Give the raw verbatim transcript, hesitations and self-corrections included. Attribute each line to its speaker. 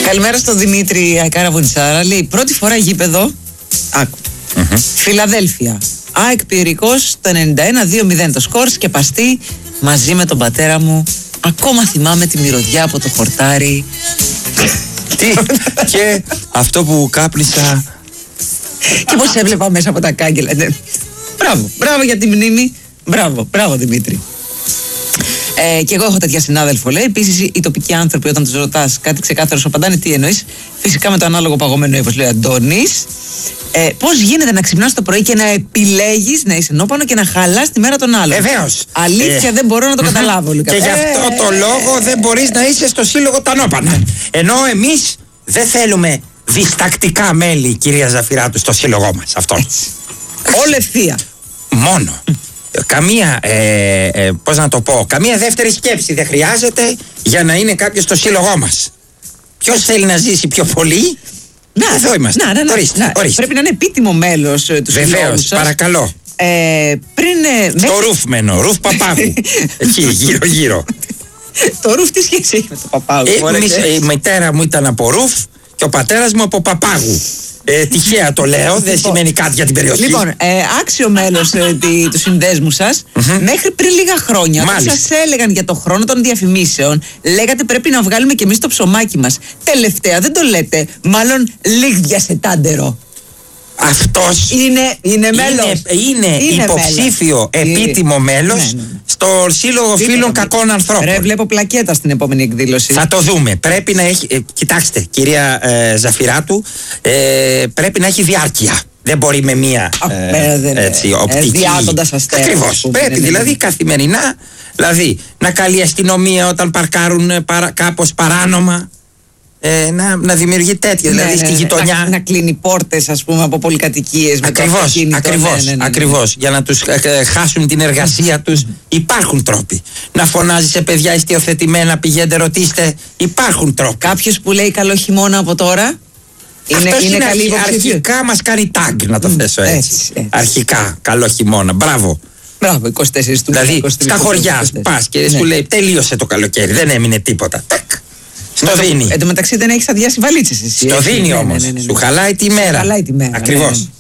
Speaker 1: Καλημέρα στον Δημήτρη Αϊκάρα Βουνισάρα. Λέει πρώτη φορά γήπεδο. Άκου. Mm-hmm. Φιλαδέλφια. ΑΕΚ Πυρικός το ενενήντα ένα δύο μηδέν το σκορ. Σκεπαστή μαζί με τον πατέρα μου. Ακόμα θυμάμαι τη μυρωδιά από το χορτάρι.
Speaker 2: Τι, και αυτό που κάπνισα.
Speaker 1: Και πως έβλεπα μέσα από τα κάγκελα. Μπράβο, μπράβο για τη μνήμη. Μπράβο, μπράβο Δημήτρη. Ε, και εγώ έχω τέτοια συνάδελφο, λέει. Επίσης, οι τοπικοί άνθρωποι, όταν τους ρωτάς κάτι ξεκάθαρο, σου απαντάνε τι εννοείς. Φυσικά με το ανάλογο παγωμένο ύφος, λέει ο Αντώνης. Ε, πώς γίνεται να ξυπνάς το πρωί και να επιλέγεις να είσαι νόπανο και να χαλάς τη μέρα των άλλων.
Speaker 2: Βεβαίως.
Speaker 1: Αλήθεια, ε, δεν μπορώ να το καταλάβω.
Speaker 2: Και γι' αυτό το λόγο δεν μπορείς να είσαι στο σύλλογο τα νόπανα. Ενώ εμείς δεν θέλουμε διστακτικά μέλη, κυρία Ζαφυράτου, στο σύλλογό μας. Αυτό.
Speaker 1: Όλη ευθεία.
Speaker 2: Μόνο. Καμία, ε, ε, πώς να το πω, καμία δεύτερη σκέψη δεν χρειάζεται για να είναι κάποιος στο σύλλογό μας. Ποιος θέλει να ζήσει πιο πολύ,
Speaker 1: να,
Speaker 2: εδώ είμαστε.
Speaker 1: Να, να, να,
Speaker 2: ορίστε,
Speaker 1: να,
Speaker 2: ορίστε.
Speaker 1: Πρέπει να είναι επίτιμο μέλος του συλλόγου σας.
Speaker 2: Βεβαίως, παρακαλώ.
Speaker 1: Ε, πριν, ε,
Speaker 2: στο μέχρι... ρουφ μένω, ρουφ Παπάγου. Εκεί, γύρω γύρω.
Speaker 1: Το ρουφ τι σχέση έχει με το Παπάγου?
Speaker 2: Ε, εμείς, η μητέρα μου ήταν από ρουφ και ο πατέρας μου από Παπάγου. Ε, τυχαία το λέω, δεν λοιπόν, σημαίνει κάτι για την περιοχή.
Speaker 1: Λοιπόν, ε, άξιο μέλος ε, του συνδέσμου σας, mm-hmm. μέχρι πριν λίγα χρόνια, όταν σας έλεγαν για το χρόνο των διαφημίσεων, λέγατε πρέπει να βγάλουμε και εμείς το ψωμάκι μας. Τελευταία δεν το λέτε, μάλλον λίγδια σε τάντερο.
Speaker 2: Αυτός
Speaker 1: είναι, είναι μέλος.
Speaker 2: Είναι, είναι, είναι υποψήφιο μέλος. Επίτιμο μέλος ναι, ναι, ναι. στο Σύλλογο Φίλων, Φίλων Κακών Ανθρώπων.
Speaker 1: Ρε, βλέπω πλακέτα στην επόμενη εκδήλωση.
Speaker 2: Θα το δούμε. Πρέπει να έχει. Ε, κοιτάξτε, κυρία ε, Ζαφυράτου, ε, πρέπει να έχει διάρκεια. Δεν μπορεί με μία ε, ε, έτσι, οπτική. Ε,
Speaker 1: διάτοντας αστέρας.
Speaker 2: Ακριβώς. Πρέπει ναι, δηλαδή ναι. καθημερινά, δηλαδή να καλεί η αστυνομία όταν παρκάρουν παρα, κάπως παράνομα. Ε, να, να δημιουργεί τέτοια, ναι, δηλαδή ναι, στη γειτονιά.
Speaker 1: Να, να κλείνει πόρτες, ας πούμε, από πολυκατοικίες.
Speaker 2: Ακριβώς, ακριβώς, ναι, ναι, ναι. ακριβώς. Για να τους ε, ε, χάσουν την εργασία τους. Υπάρχουν τρόποι. Να φωνάζει σε παιδιά ιστιοθετημένα, πηγαίνετε, ρωτήστε. Υπάρχουν τρόποι.
Speaker 1: Κάποιος που λέει καλό χειμώνα από τώρα. Είναι, είναι, είναι καλή
Speaker 2: αρχι, αρχικά μας κάνει tag, να το θέσω έτσι. έτσι, έτσι. Αρχικά, καλό χειμώνα. Μπράβο.
Speaker 1: Μπράβο, είκοσι τέσσερις του.
Speaker 2: Δηλαδή, στα χωριά πας και ναι. σου λέει τελείωσε το καλοκαίρι, δεν έμεινε τίποτα. Στο δίνει.
Speaker 1: Εν τω μεταξύ δεν έχεις αδειάσει βαλίτσες εσύ.
Speaker 2: Στο δίνει όμως. Ναι, ναι, ναι, ναι. Σου χαλάει τη μέρα.
Speaker 1: Χαλάει τη μέρα.
Speaker 2: Ακριβώς.
Speaker 1: Ναι, ναι.